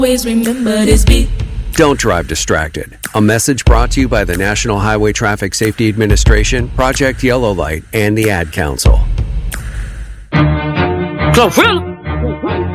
Always remember this beat. Don't drive distracted. A message brought to you by the National Highway Traffic Safety Administration, Project Yellow Light, and the Ad Council. Glorilla!